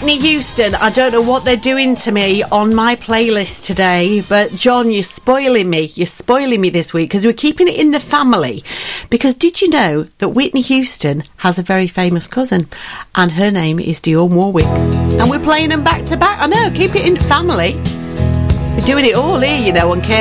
Whitney Houston, I don't know what they're doing to me on my playlist today, but John, you're spoiling me. You're spoiling me this week because we're keeping it in the family. Because did you know that Whitney Houston has a very famous cousin and her name is Dionne Warwick? And we're playing them back to back. I know, keep it in the family. We're doing it all here, you know, on K